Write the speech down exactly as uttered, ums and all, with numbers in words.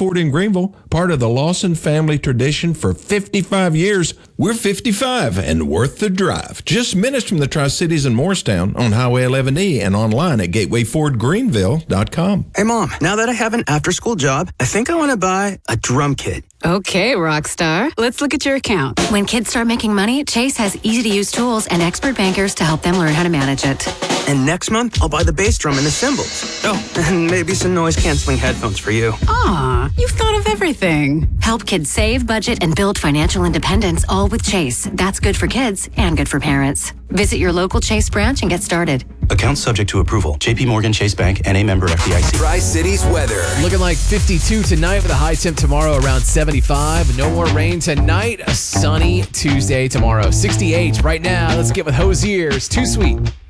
Ford in Greenville, part of the Lawson family tradition for fifty-five years. We're fifty-five and worth the drive. Just minutes from the Tri-Cities in Morristown on Highway eleven E and online at gateway ford greenville dot com. Hey, Mom, now that I have an after-school job, I think I want to buy a drum kit. Okay, rock star. Let's look at your account. When kids start making money, Chase has easy-to-use tools and expert bankers to help them learn how to manage it. And next month, I'll buy the bass drum and the cymbals. Oh, and maybe some noise-canceling headphones for you. Aw, you've thought of everything. Help kids save, budget, and build financial independence, all with Chase. That's good for kids and good for parents. Visit your local Chase branch and get started. Account subject to approval. J P Morgan Chase Bank, N A member F D I C. Tri-Cities weather. Looking like fifty-two tonight with a high temp tomorrow around seventy-five. No more rain tonight. A sunny Tuesday tomorrow. sixty-eight right now. Let's get with Hosier's Too Sweet.